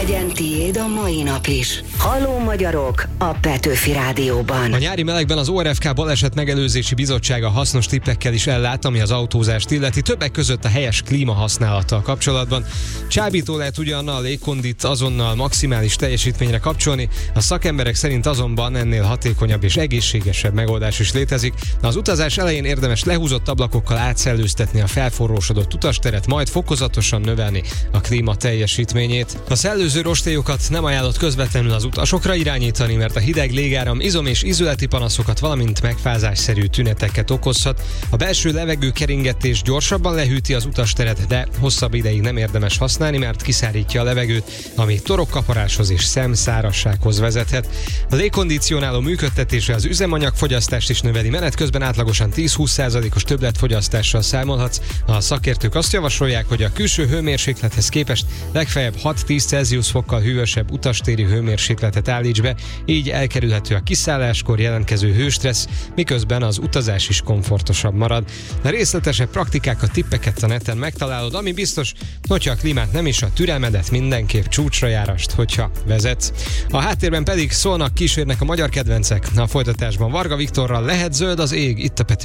Legyen tiéd a mai nap is. Halló magyarok a Petőfi Rádióban. A nyári melegben az ORFK Baleset Megelőzési Bizottsága hasznos tippekkel is ellát, ami az autózást illeti, többek között a helyes klímahasználattal kapcsolatban. Csábító lehet ugyan a légkondit azonnal maximális teljesítményre kapcsolni, a szakemberek szerint azonban ennél hatékonyabb és egészségesebb megoldás is létezik. Az utazás elején érdemes lehúzott ablakokkal átszellőztetni a felforrósodott utasteret, majd fokozatosan növelni a klíma teljesítményét. A szellőző rostélyokat nem ajánlott közvetlenül az utasokra irányítani, mert a hideg légáram izom- és ízületi panaszokat, valamint megfázásszerű tüneteket okozhat. A belső levegőkeringetés gyorsabban lehűti az utasteret, de hosszabb ideig nem érdemes használni, mert kiszárítja a levegőt, ami torokkaparáshoz és szemszárazsághoz vezethet. A légkondicionáló működtetése az üzemanyagfogyasztást is növeli, menet közben átlagosan 10-20%-os többletfogyasztással számolhatsz. A szakértők azt javasolják, hogy a külső hőmérséklethez képest legfeljebb 6-10 Celsius fokkal hűvösebb utastéri hőmérsékletet állíts be, így elkerülhető a kiszálláskor jelentkező hőstressz, miközben az utazás is komfortosabb marad. A részletesebb praktikákat, tippeket a neten megtalálod, ami biztos, hogyha a klímát nem is, a türelmedet mindenképp csúcsra járasd, hogyha vezetsz. A háttérben pedig szólnak, kísérnek a magyar kedvencek. A folytatásban Varga Viktorral Lehet zöld az ég, itt a